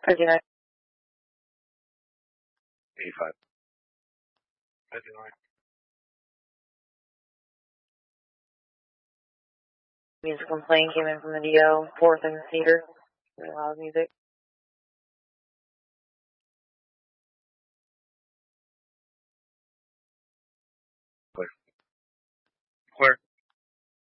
59. 85. 59. Music complaint came in from the DO, 4th and Cedar. Really loud music. Clear.